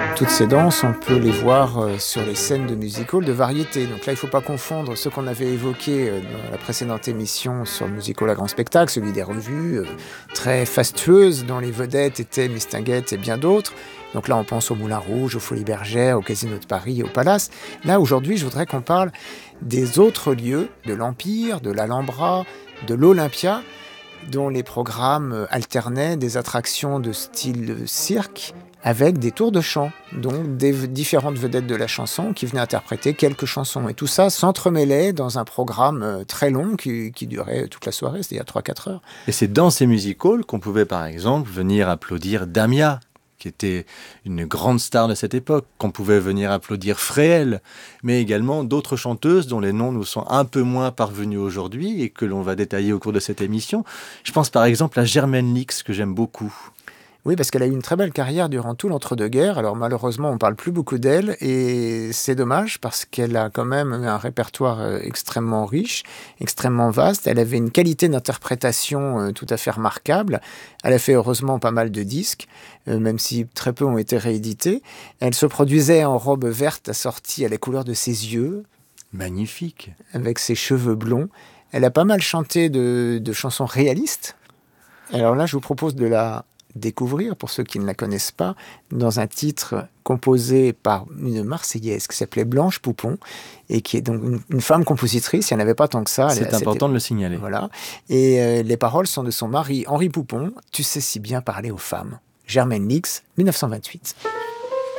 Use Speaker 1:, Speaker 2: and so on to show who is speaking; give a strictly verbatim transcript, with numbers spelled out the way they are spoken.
Speaker 1: Toutes ces danses, on peut les voir euh, sur les scènes de music-hall de variété. Donc là, il ne faut pas confondre ce qu'on avait évoqué euh, dans la précédente émission sur le music-hall à grand spectacle, celui des revues, euh, très fastueuses, dont les vedettes étaient Mistinguett et bien d'autres. Donc là, on pense au Moulin Rouge, aux Folies Bergères, au Casino de Paris et au Palace. Là, aujourd'hui, je voudrais qu'on parle des autres lieux, de l'Empire, de l'Alhambra, de l'Olympia, dont les programmes alternaient des attractions de style cirque avec des tours de chant, donc des v- différentes vedettes de la chanson qui venaient interpréter quelques chansons. Et tout ça s'entremêlait dans un programme euh, très long qui, qui durait toute la soirée, c'est-à-dire trois à quatre heures.
Speaker 2: Et c'est dans ces music-halls qu'on pouvait par exemple venir applaudir Damia, qui était une grande star de cette époque, qu'on pouvait venir applaudir Fréhel, mais également d'autres chanteuses dont les noms nous sont un peu moins parvenus aujourd'hui et que l'on va détailler au cours de cette émission. Je pense par exemple à Germaine Lix, que j'aime beaucoup.
Speaker 1: Oui, parce qu'elle a eu une très belle carrière durant tout l'entre-deux-guerres. Alors malheureusement, on parle plus beaucoup d'elle et c'est dommage parce qu'elle a quand même un répertoire euh, extrêmement riche, extrêmement vaste. Elle avait une qualité d'interprétation euh, tout à fait remarquable. Elle a fait heureusement pas mal de disques, euh, même si très peu ont été réédités. Elle se produisait en robe verte assortie à la couleur de ses yeux,
Speaker 2: Magnifique.
Speaker 1: avec ses cheveux blonds. Elle a pas mal chanté de, de chansons réalistes. Alors là, je vous propose de la découvrir, pour ceux qui ne la connaissent pas, dans un titre composé par une Marseillaise qui s'appelait Blanche Poupon, et qui est donc une, une femme compositrice. Il n'y en avait pas tant que ça.
Speaker 2: C'est
Speaker 1: Elle-
Speaker 2: important
Speaker 1: c'était-
Speaker 2: de le signaler.
Speaker 1: Voilà. Et euh, les paroles sont de son mari Henri Poupon. Tu sais si bien parler aux femmes. Germaine Lix, mille neuf cent vingt-huit.